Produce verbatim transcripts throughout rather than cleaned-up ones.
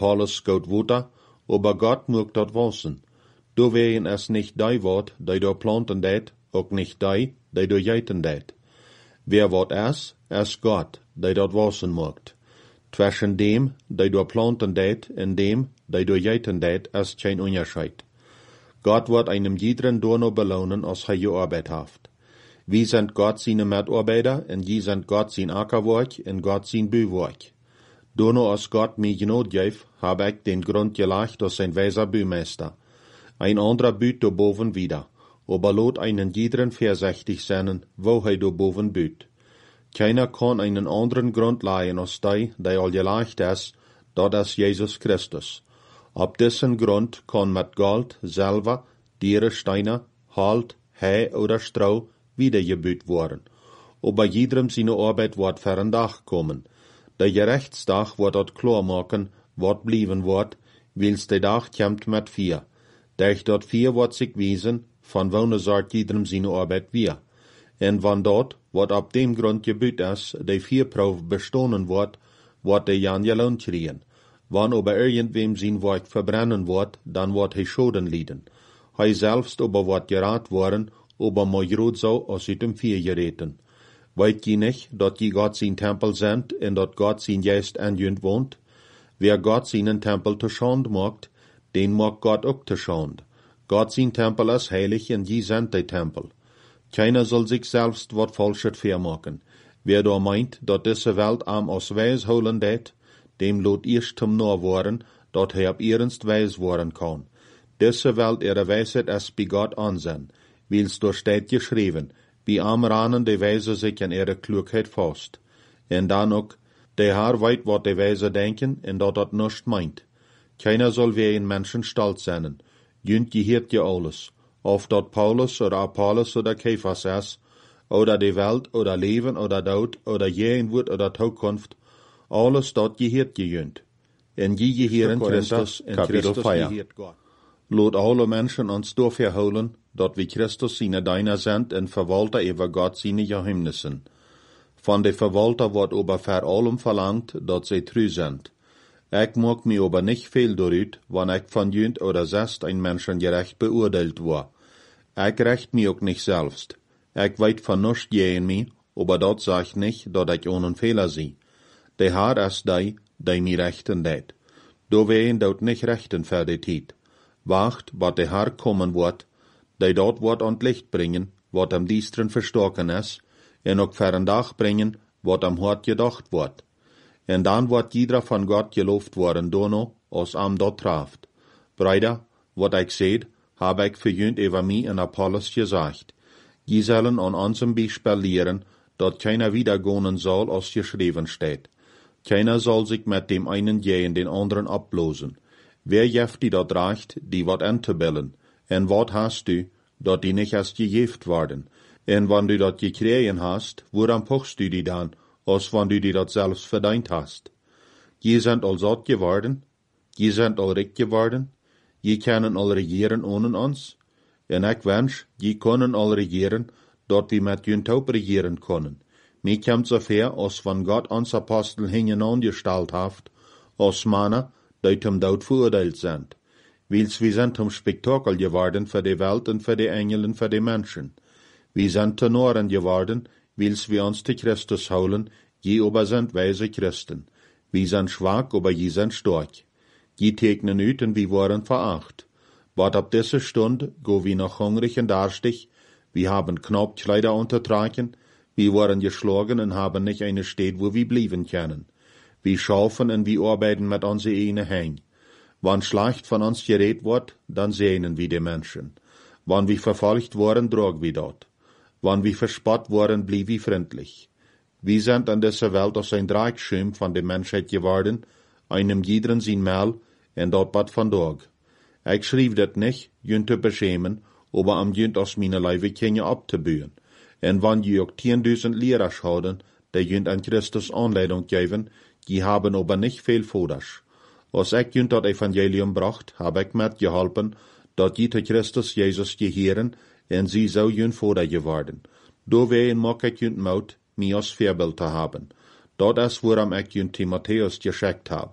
Apollos geht weiter, aber Gott mögt dort wissen. Du wehen es nicht dei Wort, dei du planten det, auch nicht dei, dei du jeiten det. Wer Wort es, es Gott, dei dort wissen mögt. Zwischen dem, dei du planten det, und dem, dei du jeiten det, es kein Unterschied. Gott wird einem jeden Dorno belohnen, als er gearbeitet hat. Wie sind Gott seine Mitarbeiter, und je sind Gott sein Ackerwerk, und Gott sein Büwerk. Dorno als Gott mir genot geeft, hab ich den Grund gelegt als sein weiser Bühmeister. Ein anderer büht do boven wieder, aber lot einen jeden vorsichtig sein, wo er do boven büht. Keiner kann einen anderen Grund leihen als der, der all gelegt ist, dort ist Jesus Christus. Ab dessen Grund kann mit Gold, Silber, Diere, Steine, Halt, Heu oder Stroh wiedergebüht worden. Aber jedem seine Arbeit wird für ein Dach kommen. Der Gerechtstag wird dort klar machen, wat blieben wird, wils der Dach kämmt mit vier. Durch dort vier wird sich wiesen, von wo sagt jedem seine Arbeit wir. Und wann dort, wat ab dem Grund gebüht ist, der vier Probe bestohlen wird, wird der Jan gelohnt kriegen. Wann aber irgendwem sein Werk verbrennen wird, dann wird er Schoden leiden. Hij selbst aber wird gerat worden, aber moi groot so aus dem vier gereten. Weet je nicht, dat je Gott sein Tempel sind, und dat Gott sein Geist an jünd wohnt? Wer Gott seinen Tempel zu Schand macht, den macht Gott auch zu Schand. Gott sein Tempel ist heilig, und je sind der Tempel. Keiner soll sich selbst wat Falsches vermachen. Wer da meint, dat diese Welt am aus Weis holen det, dem lot erst zum Nur worden, dat er ab ernst weis worden kann. Diese Welt ihre Weisheit ist bei Gott ansehen, wils da steht geschrieben, wie am Ranen de Weise sich an ihre Klugheit fast. En dann auch, der Herr weit, wat de Weise denken, en dat dat nicht meint. Keiner soll wie ein Menschen stolz sein. Jünd gehört ja alles. Ob dat Paulus oder Apollos oder Kephas ist, oder die Welt oder Leben oder Tod oder Jenwort oder Zukunft, alles dat gehört jünd. En je gehören Christus, en Christus gehört Gott. Lot alle Menschen uns dafür holen, dat wie Christus seine Diener sind und Verwalter über Gott seine Geheimnissen. Von de Verwalter wird aber vor allem verlangt, dat sie treu sind. Ich mag mir aber nicht viel darüber, wann ich von jünd oder sest ein Menschen gerecht beurteilt war. Ich recht mir auch nicht selbst. Ich weit von nichts gehen mir, aber dat sag ich nicht, dat ich ohne Fehler sie. Der Herr ist der, der mir rechten det. Do wehen dort nicht rechten für die Zeit. Wacht, wat der Herr kommen wird, der dort wird an Licht bringen, wat am Diestren verstocken ist, en auch für ein Dach bringen, wat am Hort gedacht wird. En dann wird jeder von Gott gelobt worden, dono, als am dort traft. Brüder, wat ich seht, hab ich für jünd über mich in Apollos gesagt. Die sollen an unserem Beispiel lehren, dat keiner wiedergehen soll, als geschrieben steht. Keiner soll sich mit dem einen gehen, den anderen ablosen. Wer jeft die dat reicht, die wat anzubellen. En wat hast du, dat die nicht erst gejeft worden. En wann du dat gekriegen hast, woran pochst du die dann, als wann du die dat selbst verdient hast? Je sind all zot geworden, je sind all recht geworden, je können all regieren ohne uns. En ich wünsch, je können all regieren, dat wir mit jünd auch regieren können. Mir kommt so fair, als wann Gott uns Apostel hingestellt hat, als Männer, die zum Tod verurteilt sind. Wils wir sind zum Spektakel geworden für die Welt und für die Engel und für die Menschen. Wir sind Tenoren geworden, wils wir uns zu Christus holen, je aber sind weise Christen. Wir sind schwach, aber je sind stark. Je tegnen ut und wir waren veracht. But ab dieser Stunde go wir noch hungrig und durstig, wir haben knapp Kleider untertragen, wir waren geschlagen und haben nicht eine Stadt, wo wir blieben können. Wir schaufen und wir arbeiten mit unserer eigenen Hängen. Wann schlecht von uns geredet wird, dann sehnen wir die Menschen. Wann wir verfolgt worden, drog wir dort. Wann wir verspott worden, blieb wir freundlich. Wir sind an dieser Welt aus ein Dreieckschirm von der Menschheit geworden, einem jeden sein Mal, und dort bat von Dog. Ich schrieb das nicht, jünd zu beschämen, aber am jünd aus meiner Leibe Kinder abzubühen. Und wann die auch zehntausend Lehrer schauen, der jünd an Christus Anleitung geben, die haben aber nicht viel Foders. Als ich jünd das Evangelium bracht, hab ich mitgeholfen, dat die zu Christus Jesus gehören, und sie so jünd Foder geworden. Dowein mag ich jünd Maut, mir als Vorbild zu haben. Dort ist, woran ich jünd Timotheus geschickt hab.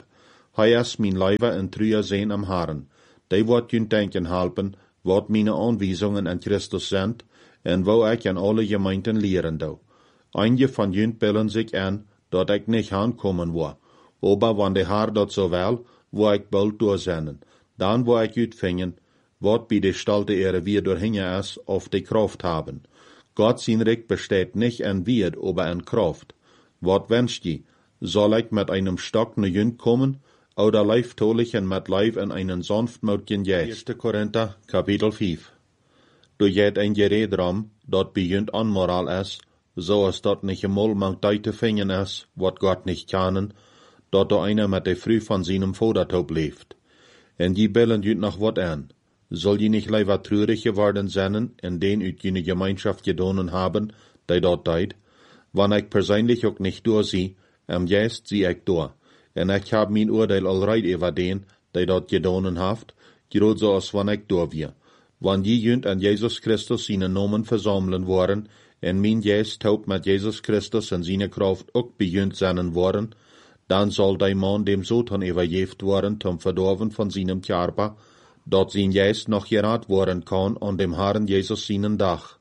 Hij is mijn leven en true zijn am Herren. Die wordt je denken helpen, wat mijn aanwijzingen in Christus zijn, en wo ik aan alle gemeenten leren doe. Einige van jullie billen zich aan, dat ik niet aankomen wil. Aber wanneer de Herr dat zo wil, wil ik bald doorzenden. Dan wil ik uitvinden, wat bij de stalte ere weer doorheen is, of de kracht hebben. Gott zijn Recht besteht nicht an Wert, aber an Kraft. Wat wünscht je? Soll ich mit einem Stock ne Jünd kommen, oder leiftolichen mit Leib in einen sanftmütigen Geist? Eerste Korinther, Kapitel vijf. Du jet ein Gerät drum, dat bei Jünd unmoral is, so as dat nicht einmal man dei te finden is, wat Gott nicht kennen, dat da einer mit der Früh von seinem Vatertaub lebt. En die bellen Jünd noch wat an. Soll je nicht lieber traurig geworden sein, in den uit jene Gemeinschaft gedonen haben, die dort deid? Wann ich persönlich auch nicht durchsehe, am Geist sieh ich durch. En ich hab mein Urteil allreit über den, die dort gedonen haft, gerade so als wann ich durch wir. Wann die jünd an Jesus Christus seine Namen versammeln worden, en mein Geist taub mit Jesus Christus in seine Kraft auch bejünd sein worden, dann soll der Mann dem Satan übergeft worden zum Verdorben von seinem Körper, dat zijn Geist noch geraad worden kann an dem Herrn Jesus seinen Dach.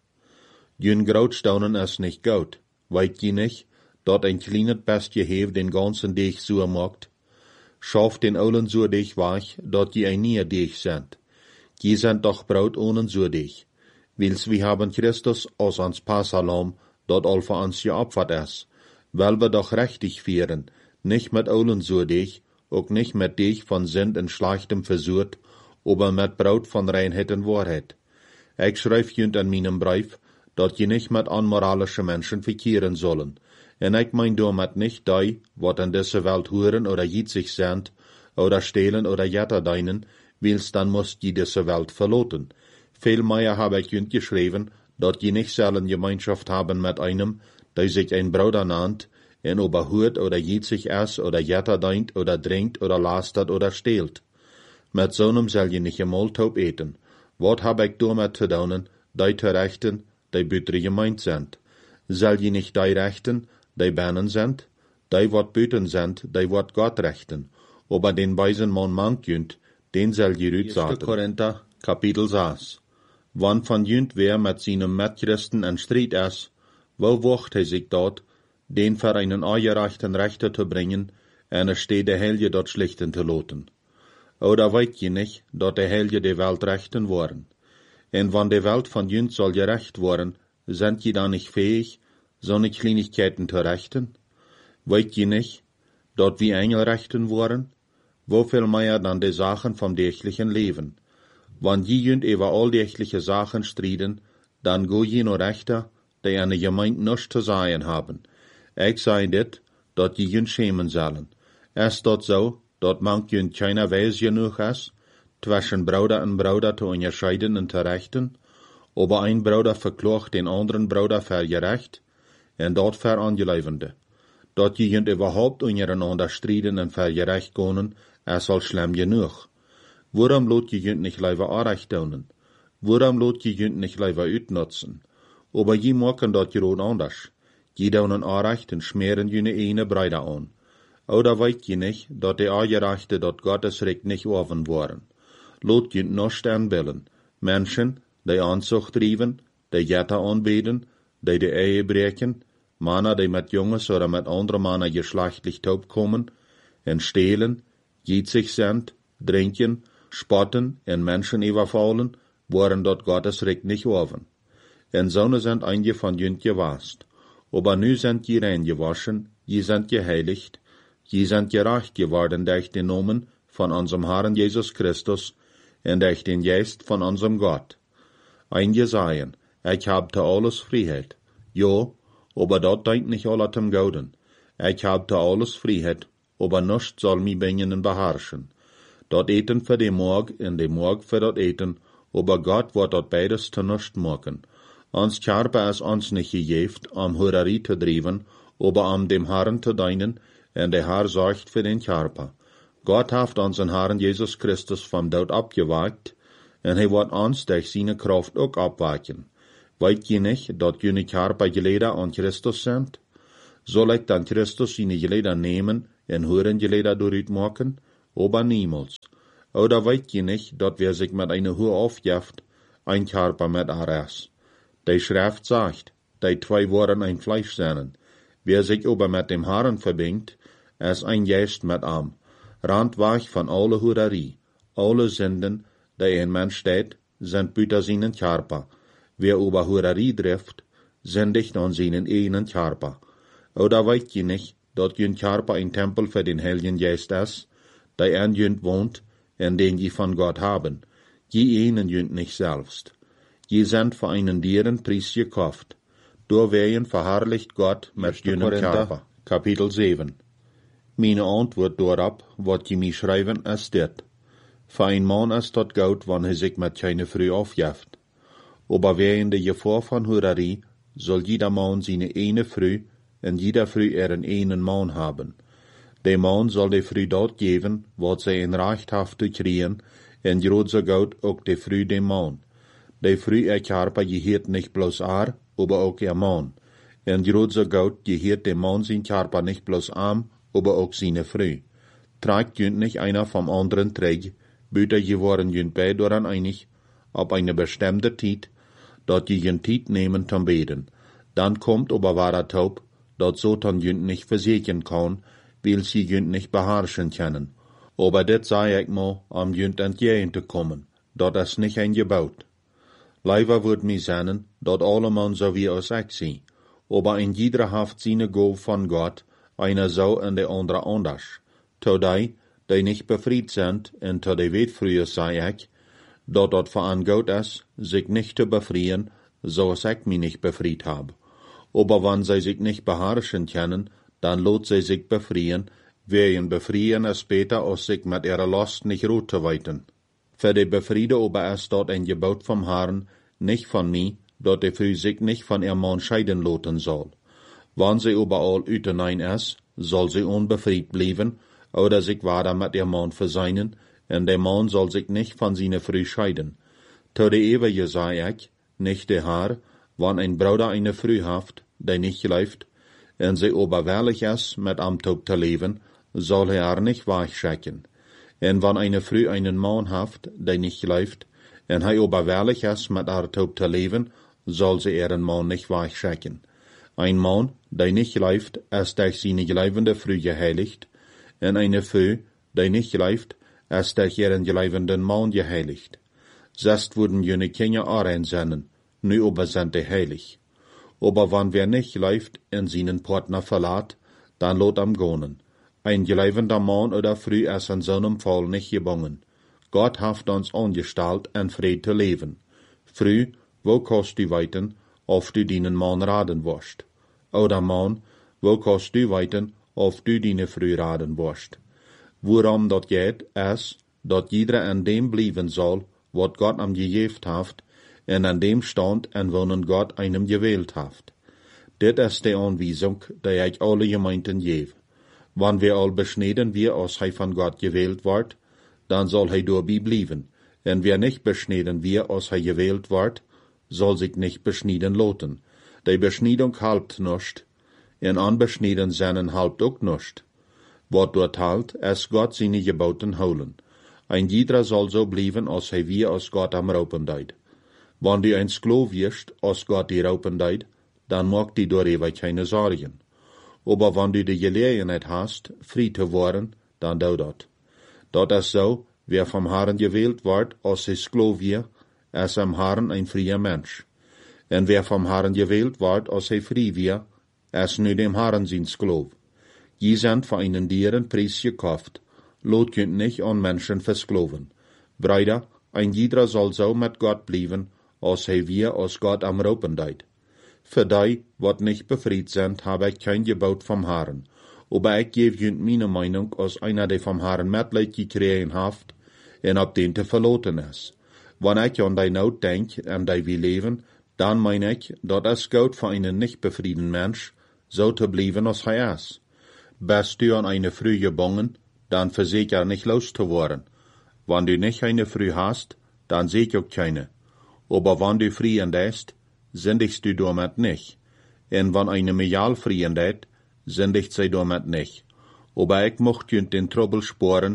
Jün Grautstaunen is nicht gut, weet je nicht, dat ein kleines Bestje heeft den ganzen Deeg so macht. Schafft den Eulen so dich wach, dat je ein nie Deeg sind. Je sind doch Braut ohne so dich. Wils wir haben Christus als ans Passalam, dat all für uns geopfert is. Weil wir doch richtig führen, nicht mit Eulen so dich, auch nicht mit dich von Sünd und Schlechtem versucht, aber mit Braut von Reinheit und Wahrheit. Ich schreib jünd an meinem Brief, dat je nicht mit unmoralischen Menschen verkehren sollen. En ich mein damit nicht die, wat in dieser Welt hören oder jitzig sind, oder stehlen oder jetter deinen, wils dann musst je diese Welt verloten. Vielmehr habe ich jünd geschrieben, dat je nicht sollen Gemeinschaft haben mit einem, der sich ein Bruder nannt, en oberhört oder jitzig ist, oder jetter deint, oder drinkt, oder lastert, oder stehlt. Mit so einem soll je nicht einmal taub eten. Wat hab ich damit zu tun, die zu rechten, die bütre gemeint sind? Soll je nicht die rechten, die Bänen sind? Die wat büten sind, die wat Gott rechten. Aber den weisen Mann mank jünd, den soll je rüt sagen. Erste Korinther, Kapitel sechs. Wann von jünd wer mit seinem Mitchristen in Streit ist, wo wacht er sich dort, den für einen angereichten Rechter zu bringen, en es steht der Helge dort schlichten zu loten. Oder weet je nicht, dat de Helge de Welt rechten worden? En wann de Welt von jünd soll gerecht worden, sind je dann nicht fähig, so ne Kleinigkeiten zu rechten? Weet je nicht, dat wie Engel rechten worden? Wofür mehr dann de Sachen vom dächlichen Leben? Wann je jünd über all dächliche Sachen striden, dann go je no Rechter, die eine Gemeinde nichts zu sagen haben. Ich sei dit, dat je jünd schämen sollen. Ist dat so, dat mank jünd keiner Weis genug is, zwischen Bruder und Bruder zu unterscheiden und zu rechten, aber ein Bruder verklocht den anderen Bruder für gerecht, en dat für Angelevende. Dat je jünd überhaupt untereinander striden und für gerecht gehen, is al schlimm genug. Warum lot je jünd nicht lieber Anrecht tun? Warum lot je jünd nicht lieber utnutzen? Aber je machen dat gerade anders. Je tun Anrecht und schmieren jüne eine Bruder an. Oder weet je nicht, dat de Aangerechte dat Gottes Recht nicht offen waren? Lot je nicht anbillen. Menschen, die Anzucht trieben, die Jette anbeten, die de Ehe breken, Männer, die mit Junges oder mit anderen Männern geschlechtlich taub kommen, en stehlen, jitzig sind, trinken, spotten en Menschen überfallen, waren dort Gottes Recht nicht offen. En so sind einige von jünd gewast. Aber nu sind je reingewaschen, je sind geheiligt, je sind gerecht geworden durch den Namen von unserem Herrn Jesus Christus und durch den Geist von unserem Gott. Einige sagen, ich hab da alles Freiheit. Ja, aber dort denkt nicht alle zum Gauden. Ich hab da alles Freiheit, aber nichts soll mich bringen beherrschen. Dort eten für den Morg und den Morg für dort eten, aber Gott wird dort beides zu nichts machen. Uns Körper ist uns nicht gegeben, um Hurerie zu treiben, aber um dem Herrn zu dienen, und der Herr sorgt für den Körper. Gott hat unseren Herrn Jesus Christus vom Tod abgewagt, und er wird uns durch seine Kraft auch abwachen. Weet je nicht, dat jene Körper Geleder an Christus sind? Soll ich dann Christus seine Geleder nehmen und hören Geleder durchmachen? aber niemals. Oder weet je nicht, dat wer sich mit einer Hure aufjaft, ein Körper mit Aras. Die Schrift sagt, die zwei worden ein Fleisch seien. Wer sich aber mit dem Herrn verbindet, ist ein Geist mit ihm. Randweg von alle Hurerie. Alle Sünden, die ein Mensch steht, sind büter seinen Körper. Wer über Hurerie trifft, sündigt an seinen eigenen Körper. Oder weet je nicht, dat jün Körper ein Tempel für den Heiligen Geist ist, der in jünd wohnt, in den je von Gott haben. Je einen jünd nicht selbst. Je sind für einen Dieren Preis gekauft. Durch wen verherrlicht Gott mit jünen Körper. Kapitel sieben. Meine Antwort darauf, wat je mir schreiben, ist dit. Für ein Mann ist dat gut, wann er sich mit keine Früh aufjaft. Aber während der Gefahr von Hurerie, soll jeder Mann seine eine Früh, und jeder Früh er einen Mann haben. Der Mann soll der Früh dort geben, wat sie in Recht haft zu kriegen, und grad so gut auch der Früh dem Mann. Der Früh er Körper gehört nicht bloß er, aber auch ihr Mann. Und grad so gut gehört dem Mann sein Körper nicht bloß am, aber auch seine Früh. Tragt jünd nicht einer vom anderen träg, büter geworden jünd beid daran einig, ob eine bestimmte Zeit, dort die jünd Zeit nehmen zum Beten. Dann kommt aber wahrer Taub, dort so dann jünd nicht versichern kann, weil sie jünd nicht beherrschen können. Aber das sei ich mal, am jünd entgegen zu kommen, dort ist nicht ein Gebot. Leider wird mir sagen, dort alle Mann so wie aus ich sie, aber ein jeder haft seine Gabe von Gott, einer so und der andere anders. To die, die nicht befriedigt sind, und to die weet früher sei ich, dort dort verangaut ist, sich nicht zu befrieden, so als ich mich nicht befriedigt habe. Aber wenn sie sich nicht beherrschen können, dann lot sie sich befrieden, wer befrieden es später, als sich mit ihrer Last nicht ruht zu weiten. Für die Befriede aber ist dort ein Gebot vom Herrn, nicht von mir, dort die Frau sich nicht von ihrem Mann scheiden loten soll. Wenn sie überall ütenein ist, soll sie unbefriedigt bleiben, oder sich weiter mit ihrem Mann verseinen, und der Mann soll sich nicht von seiner Frau scheiden. To die Ewige sei ich, nicht der Herr, wenn ein Bruder eine Frau haft, die nicht läuft, und sie oberwehrlich ist, mit am Tag zu leben, soll er nicht weichschrecken. Und wenn eine Frau einen Mann haft, der nicht läuft, und er oberwehrlich ist, mit am Tag zu leben, soll sie ihren Mann nicht weichschrecken. Ein Mann, der nicht läuft, ist durch seine geleibende Frau geheiligt, und eine Frau, die nicht läuft, ist durch ihren geleibenden Mann geheiligt. Sonst würden jene Kinder auch einsenden, nu aber sind die heilig. Aber wenn wer nicht läuft und seinen Partner verlässt, dann lot am gonen. Ein geleibender Mann oder Frau ist in so einem Fall nicht gebunden. Gott haft uns angestellt, in Fried zu leben. Früh, wo kannst du weiten, ob du deinen Mann raden wirst? Oder Mann, wo kannst du weiten, ob du deine Früh raden wirst? Worum dat geht, ist, dat jeder an dem bleiben soll, wat Gott am gegeben hat, und an dem Stand, an wonen Gott einem gewählt hat. Dit ist die Anweisung, die ich alle Gemeinden gebe. Wenn wir all beschneden wir, als hij von Gott gewählt wird, dann soll hij dabei bleiben. Und wer nicht beschneden wir, als hij gewählt wird, soll sich nicht beschniden loten. Die Beschniedung halbt nicht, und unbeschneden seinen halbt auch nicht. Wat dort halt, es Gott seine Geboten holen. Ein jeder soll so bleiben, als hij wir als Gott am Raupen deid. Wenn du ein Sklav wirst, als Gott die Raupen deid, dann mag die darüber keine Sorgen. Aber wenn du die Gelegenheit hast, frei zu werden, dann do dat. Dat ist so, wer vom Herrn gewählt wird, als ein Sklav wird, ist am Herrn ein freier Mensch. Und wer vom Herrn gewählt wird, als ein frei wird, ist nu dem Herrn sein Sklav. Je sind für einen Dieren Preis gekauft. Lot könnt nicht an Menschen versklaven. Brüder, ein jeder soll so mit Gott bleiben, als hij wir als Gott am Raupen deid. Für die, wat nicht befriedigt sind, habe ich kein Gebot vom Herrn. Aber ich gebe jünd meine Meinung, als einer, der vom Herrn Mitleid gekriegen haft, und ob den te verloten ist. Wenn ich an die Not denk, an die wir leben, dann meine ich, dat es gut für einen nicht befriedeten Mensch, so zu bleiben, als hij ist. Bist du an eine Früh gebunden, dann versicher nicht loszuwerden. Wenn du nicht eine Früh hast, dann seh ich auch keine. Aber wenn du frieren lässt, sündigst du damit nicht. Und wenn eine Mejal frieren lässt, sündigt sie damit nicht. Aber ich mocht jünd den Trouble sporen,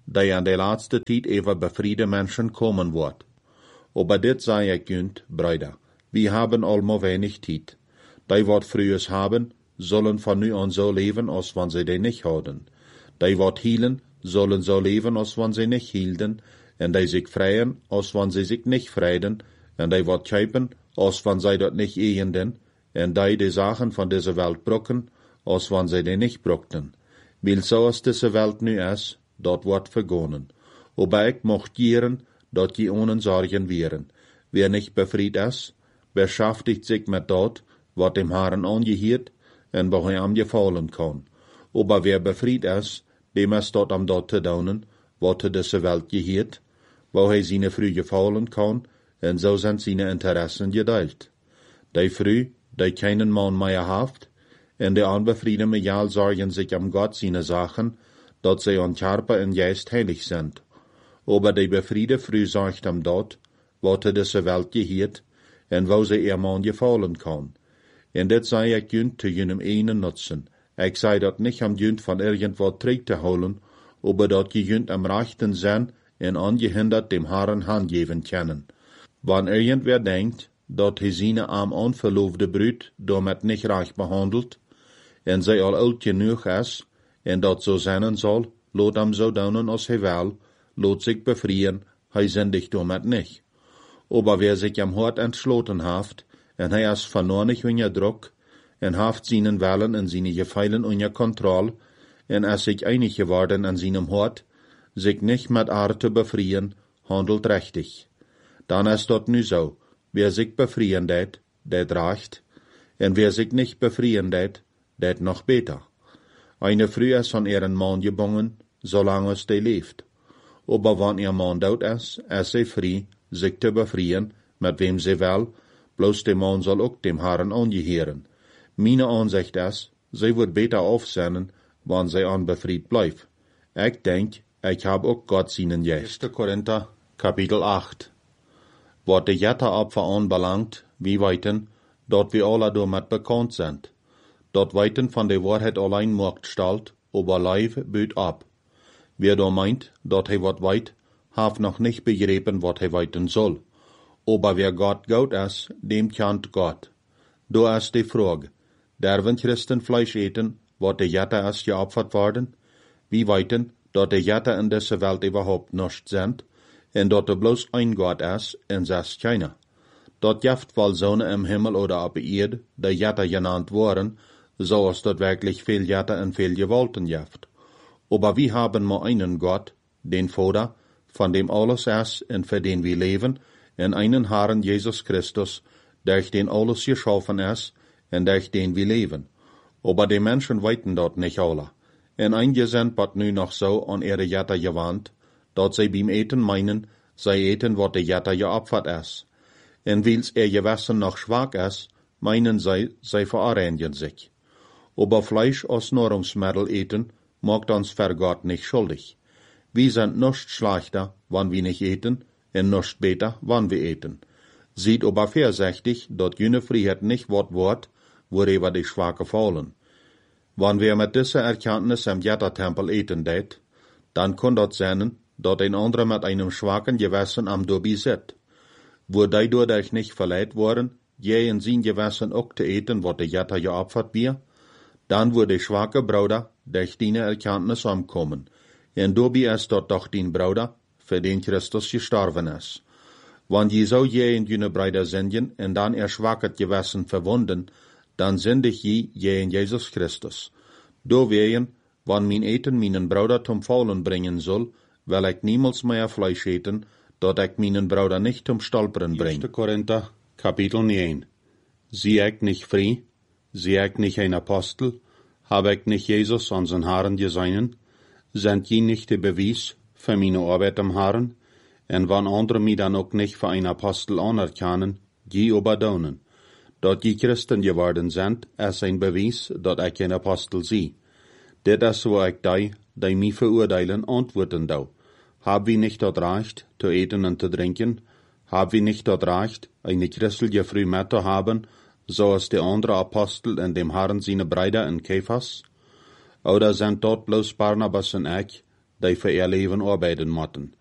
die an der laatste tijd even befriede Menschen kommen wird. Aber dit sei ich günd, Brüder, wir haben allmo wenig Tijd. Die wat frühes haben, sollen von nu an so leben, als wenn sie die nicht haben. Die wat hielen, sollen so leben, als wenn sie nicht hielden, en die sich freien, als wenn sie sich nicht freiden, en die wat kuipen, als wenn sie dort nicht ehenden, en die die Sachen von dieser Welt brucken, als wenn sie die nicht bruckten. Weil so als diese Welt nu ist, dort wird vergonnen. Aber ich mocht gieren, dort die ohne Sorgen wären. Wer nicht befried ist, beschäftigt sich mit dort, wat dem Herrn angehiert, en wo er am gefallen kann. Aber wer befried ist, dem ist dort am dort te daunen, wat er diese Welt gehiert, wo er seine früh gefallen kann, en so sind seine Interessen gedeilt. Die früh, die keinen Mann mehr haft, en die Unbefriedene Jal sorgen sich am Gott seine Sachen, dat sie an Körper und Geist heilig sind. Aber die befriede früh sagt am dort, wat er diese Welt gehiert, en wo sie ihr Mann gefallen kann. En dit sei ich günd zu jenem einen nutzen. Ich sei dat nicht am günd von irgendwo Trick zu holen, aber dat je günd am rechten sein en angehindert dem Herrn Hand geben können. Wann irgendwer denkt, dat hij seine am unverloofde Brut damit nicht reich behandelt, en zij al oud genoeg is, en dat zo zijn zal, laat hem zo doen als hij wil, laat zich befrieren, hij zindigt damit nicht. Aber wer sich am Hort entschloten haft, en hij is vernornig unter Druck, en haft seinen Willen en seine Gefeilen unter Kontroll, en is sich einig geworden an seinem Hort, sich nicht mit Arte befrieren, handelt rechtig. Dann ist dort nu so, wer sich befrieren det, det reicht, en wer sich nicht befrieren det, det noch beter. Eine Frau ist von ihren Mann gebunden, solange es die lebt. Aber wenn ihr Mann dort ist, ist sie frei, sich zu befrieren, mit wem sie will, bloß der Mann soll auch dem Herrn angehören. Meine Ansicht ist, sie wird beter aufsehen, wenn sie unbefried bleibt. Ich denk, ich hab auch Gott seinen Geist. erster Korinther, Kapitel acht. Was die Jetteropfer anbelangt, wie weiten, dort wir alle damit bekannt sind. Dort weiten von der Wahrheit allein macht stalt, aber live büt ab. Wer da meint, dort he wat weit, haf noch nicht begrieben, wat he weiten soll. Aber wer Gott Gott ist, dem kennt Gott. Da ist die Frage, derwen Christen Fleisch eten, wat der Jette ist geopfert worden? Wie weiten, dort der Jette in dieser Welt überhaupt nicht sind, en dort er bloß ein Gott ist, en das keiner. Dort jaft wohl Sonne im Himmel oder auf Erde, die Jette genannt worden, so ist dort wirklich viel Jette und viel Gewalten jaft. Aber wir haben nur einen Gott, den Vater, von dem alles ist und für den wir leben, und einen Herrn Jesus Christus, durch den alles geschaffen ist und durch den wir leben. Aber die Menschen weiten dort nicht alle. Und einige sind bat nu noch so an ihre Jette gewandt, dat sie beim Eten meinen, sie eten, wat der Jette geopfert ist. Und weil's ihr Gewissen noch schwach ist, meinen sie, sie verarrangieren sich. Aber Fleisch als Nahrungsmittel eten, macht uns für Gott nicht schuldig. Wir sind nicht schlechter, wann wir nicht eten, und nicht besser, wann wir eten. Sieht aber vorsichtig, dat jene Freiheit nicht wort wort, worüber die Schwache fallen. Wenn wir mit dieser Erkenntnis im Jettertempel eten det, dann kann dort sein, dat ein anderer mit einem schwachen Gewissen am Dobi sitzt. Wo die dadurch nicht verleiht worden, je in sein Gewissen auch zu eten, wat der Jetter geopfert wir, dann wird der schwache Bruder durch deine Erkenntnis umkommen. Und Dobi ist dort doch dein Bruder, für den Christus gestorben ist. Wenn je so je in deine Brüder singen und dann ihr schwaches Gewissen verwunden, dann sende ich je je in Jesus Christus. Do wehen, wann mein Eten meinen Bruder zum Faulen bringen soll, weil ich niemals mehr Fleisch eten, dat ich meinen Bruder nicht zum Stolpern bringe. erster Korinther, Kapitel neun. Sie ich nicht frei, sie ich nicht ein Apostel, habe ich nicht Jesus unseren Herrn geseinen, sind je nicht der Beweis für meine Arbeit am Herrn, und wann andere mich dann auch nicht für ein Apostel anerkennen, je überdaunen. Dat die Christen geworden sind, ist ein Beweis, dat ich ein Apostel sie. Dit ist, wo ich die, die mich verurteilen, antworten dau. Hab wir nicht dort Recht, zu eten und zu trinken? Hab wir nicht dort Recht, eine christliche Früh mit zu haben, so als die andere Apostel in dem Herrn seine Brüder in Kephas? Oder sind dort bloß Barnabas und ich, die für ihr Leben arbeiten motten.